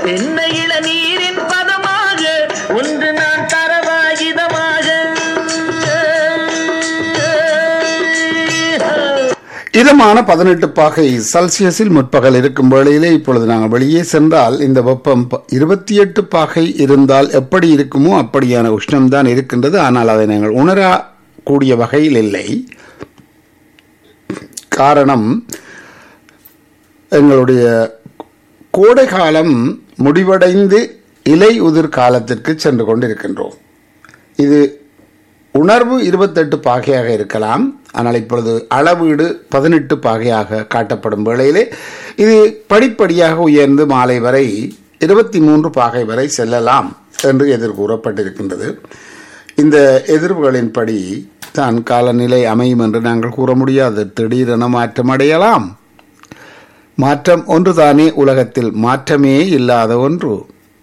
தென்னை இளநீரின் பதமாக ஒன்று நான் தரவாகிதமாக. இதமான 18 பாகை செல்சியஸில் முற்பகல் இருக்கும் வேளையிலே இப்பொழுது நாங்கள் வெளியே சென்றால் இந்த வெப்பம் 28 பாகை இருந்தால் எப்படி இருக்குமோ அப்படியான உஷ்ணம்தான் இருக்கின்றது. ஆனால் அதை நாங்கள் உணரக்கூடிய வகையில் இல்லை. காரணம், எங்களுடைய கோடை காலம் முடிவடைந்து இலை உதிர் காலத்திற்கு சென்று கொண்டிருக்கின்றோம். இது உணர்வு 28 பாகையாக இருக்கலாம். ஆனால் இப்பொழுது அளவீடு 18 பாகையாக காட்டப்படும் வேளையிலே இது படிப்படியாக உயர்ந்து மாலை வரை 23 பாகை வரை செல்லலாம் என்று எதிர்கூறப்பட்டிருக்கின்றது. இந்த எதிர்வுகளின்படி தான் காலநிலை அமையும் என்று நாங்கள் கூற முடியாது. திடீரென மாற்றம் அடையலாம். மாற்றம் ஒன்றுதானே உலகத்தில், மாற்றமே இல்லாத ஒன்று.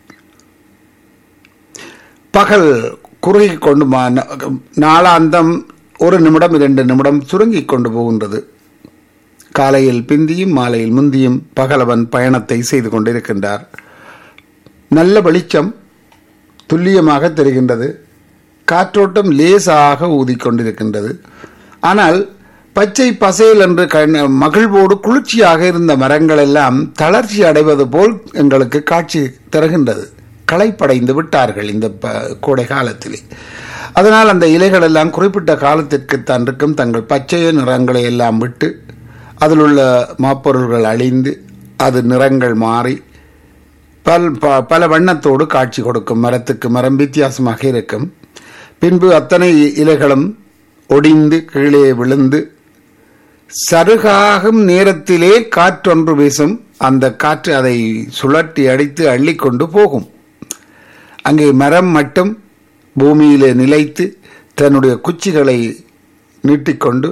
பகல் குறுகிக் கொண்டு நாளாந்தம் 1 நிமிடம் 2 நிமிடம் சுருங்கிக் கொண்டு போகின்றது. காலையில் பிந்தியும் மாலையில் முந்தியும் பகலவன் பயணத்தை செய்து கொண்டிருக்கின்றார். நல்ல வெளிச்சம் துல்லியமாக தெரிகின்றது. காற்றோட்டம் லேசாக ஊதிக்கொண்டிருக்கின்றது. ஆனால் பச்சை பசேல் என்று மகிழ்வோடு குளிர்ச்சியாக இருந்த மரங்கள் எல்லாம் தளர்ச்சி அடைவது போல் எங்களுக்கு காட்சி தருகின்றது. களைப்படைந்து விட்டார்கள் இந்த கோடை காலத்திலே. அதனால் அந்த இலைகள் எல்லாம் குறிப்பிட்ட காலத்திற்குத்தான் இருக்கும். தங்கள் பச்சைய நிறங்களை எல்லாம் விட்டு அதில் உள்ள மாப்பொருள்கள் அழிந்து அது நிறங்கள் மாறி பல வண்ணத்தோடு காட்சி கொடுக்கும். மரத்துக்கு மரம் வித்தியாசமாக இருக்கும். பின்பு அத்தனை இலைகளும் ஒடிந்து கீழே விழுந்து சருகாகும் நேரத்திலே காற்றொன்று வீசும். அந்த காற்று அதை சுழற்றி அடித்து அள்ளிக்கொண்டு போகும். அங்கே மரம் மட்டும் பூமியிலே நிலைத்து தன்னுடைய குச்சிகளை நீட்டிக்கொண்டு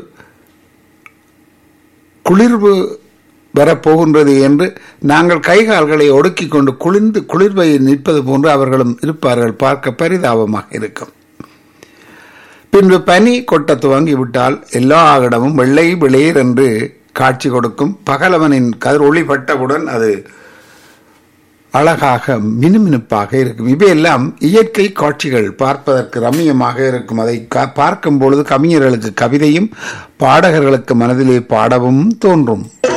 குளிர்வு வரப்போகின்றது என்று நாங்கள் கைகால்களை ஒடுக்கிக் கொண்டு குளிர்வை நிற்பது போன்று அவர்களும் இருப்பார்கள். பார்க்க பரிதாபமாக இருக்கும். பின்பு பனி கொட்ட துவங்கிவிட்டால் எல்லா இடமும் வெள்ளை வெளியேர் என்று காட்சி கொடுக்கும். பகலவனின் கதிர் ஒளிப்பட்டவுடன் அது அழகாக மினுமினுப்பாக இருக்கும். இவையெல்லாம் இயற்கை காட்சிகள், பார்ப்பதற்கு ரம்மியமாக இருக்கும். அதை பார்க்கும் பொழுது கவிஞர்களுக்கு கவிதையும் பாடகர்களுக்கு மனதிலே பாடவும் தோன்றும்.